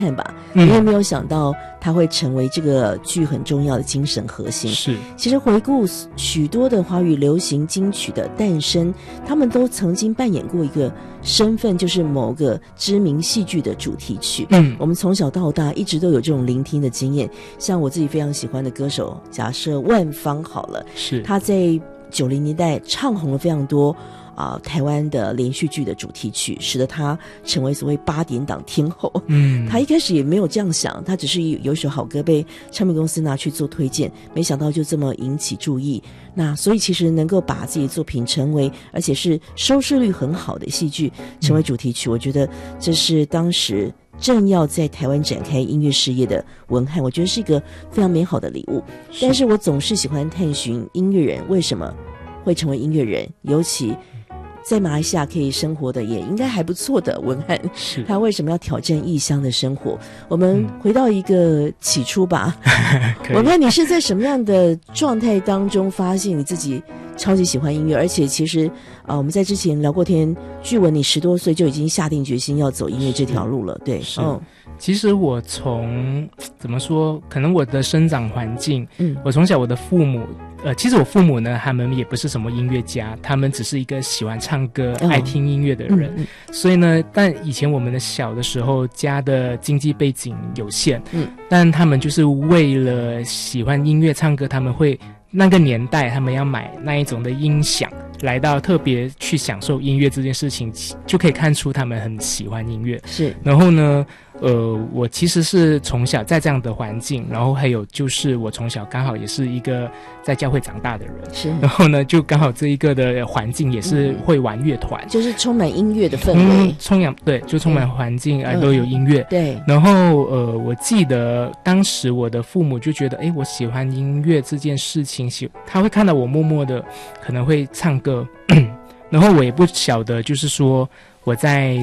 看吧，你也没有想到他会成为这个剧很重要的精神核心。 是， 其实回顾许多的华语流行金曲的诞生，他们都曾经扮演过一个身份，就是某个知名戏剧的主题曲。我们从小到大一直都有这种聆听的经验。像我自己非常喜欢的歌手，假设万芳好了， 是他在90年代唱红了非常多台湾的连续剧的主题曲，使得他成为所谓8点档天后。他一开始也没有这样想，他只是有一首好歌被唱片公司拿去做推荐，没想到就这么引起注意。那所以其实能够把自己的作品成为，而且是收视率很好的戏剧成为主题曲，我觉得这是当时正要在台湾展开音乐事业的文翰，我觉得是一个非常美好的礼物。但是我总是喜欢探寻音乐人为什么会成为音乐人，尤其在马来西亚可以生活的也应该还不错的文翰，他为什么要挑战异乡的生活？我们回到一个起初吧。文翰，你是在什么样的状态当中发现你自己超级喜欢音乐？而且其实我们在之前聊过天，据闻你10多岁就已经下定决心要走音乐这条路了。对， 其实我从怎么说，可能我的生长环境，我从小我的父母，其实我父母呢，他们也不是什么音乐家，他们只是一个喜欢唱歌、爱听音乐的人。所以呢，但以前我们的小的时候，家的经济背景有限，但他们就是为了喜欢音乐、唱歌，他们会那个年代他们要买那一种的音响，来到特别去享受音乐这件事情，就可以看出他们很喜欢音乐。 是， 然后呢，我其实是从小在这样的环境，然后还有就是我从小刚好也是一个在教会长大的人，是，然后呢，就刚好这一个的环境也是会玩乐团， 就是充满音乐的氛围， 对，就充满环境都有音乐， 对。 然后我记得当时我的父母就觉得，我喜欢音乐这件事情，他会看到我默默的可能会唱歌，然后我也不晓得，就是说我在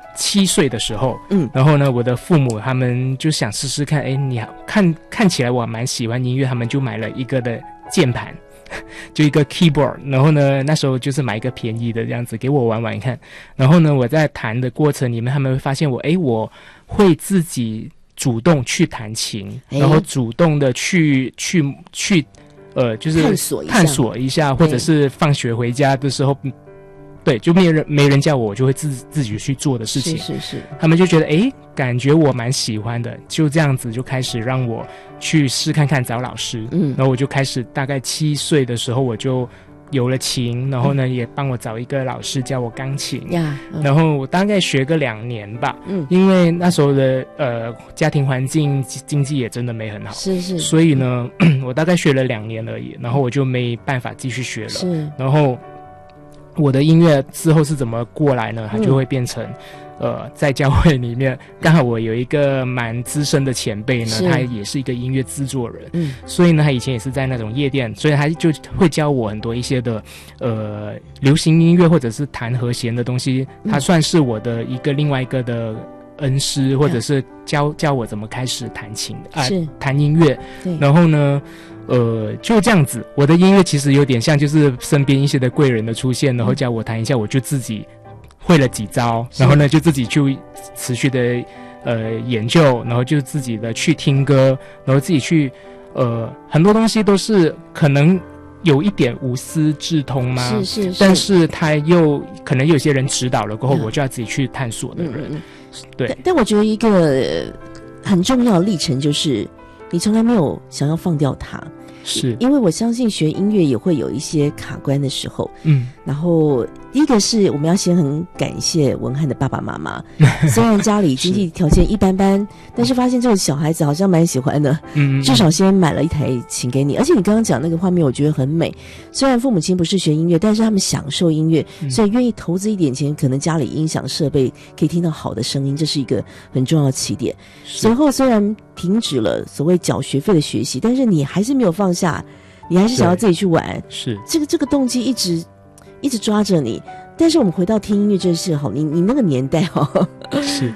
7岁的时候，然后呢，我的父母他们就想试试看，你看起来我蛮喜欢音乐，他们就买了一个的键盘，就一个 keyboard， 然后呢，那时候就是买一个便宜的这样子给我玩玩看，然后呢，我在弹的过程里面，他们会发现我会自己主动去弹琴，然后主动的去就是探索一下，或者是放学回家的时候。对，就没人叫我就会自己去做的事情。是，他们就觉得感觉我蛮喜欢的，就这样子就开始让我去试看看找老师。然后我就开始大概7岁的时候我就有了琴，然后呢也帮我找一个老师教我钢琴。然后我大概学个2年吧。因为那时候的家庭环境经济也真的没很好。是，所以呢我大概学了2年而已，然后我就没办法继续学了。是，然后我的音乐之后是怎么过来呢？它就会变成，在教会里面，刚好我有一个蛮资深的前辈呢，他也是一个音乐制作人，所以呢，他以前也是在那种夜店，所以他就会教我很多一些的，流行音乐或者是弹和弦的东西，他算是我的另外一个的恩师，或者是教我怎么开始弹琴弹音乐，然后呢。就这样子，我的音乐其实有点像就是身边一些的贵人的出现，然后叫我弹一下，我就自己会了几招，然后呢就自己去持续的研究，然后就自己的去听歌，然后自己去很多东西都是可能有一点无师自通吗？是，但是他又可能有些人指导了过后，我就要自己去探索的人。对， 但我觉得一个很重要的历程就是你从来没有想要放掉它。是，因为我相信学音乐也会有一些卡关的时候。然后第一个是我们要先很感谢文翰的爸爸妈妈，虽然家里经济条件一般般，但是发现这个小孩子好像蛮喜欢的，至少先买了一台琴给你。而且你刚刚讲那个画面我觉得很美，虽然父母亲不是学音乐，但是他们享受音乐，所以愿意投资一点钱，可能家里音响设备可以听到好的声音，这是一个很重要的起点。随后虽然停止了所谓缴学费的学习，但是你还是没有放下，你还是想要自己去玩， 是这个动机一直抓着你。但是我们回到听音乐这事，你那个年代是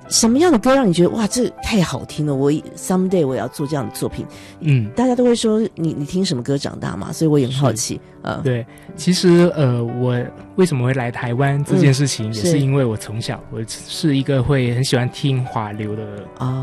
什么样的歌让你觉得哇，这太好听了？我 someday 我也要做这样的作品。大家都会说你听什么歌长大嘛，所以我也很好奇。 对，其实我为什么会来台湾这件事情，也是因为我从小我是一个会很喜欢听华流的